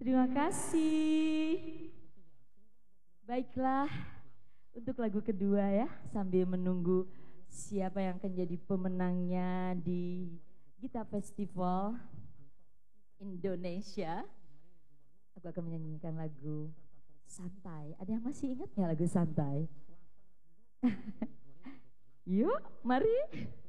Terima kasih. Baiklah, untuk lagu kedua ya, sambil menunggu siapa yang akan jadi pemenangnya di Gita Festival Indonesia. Aku akan menyanyikan lagu Santai. Ada yang masih ingat nggak lagu Santai? Yuk, mari.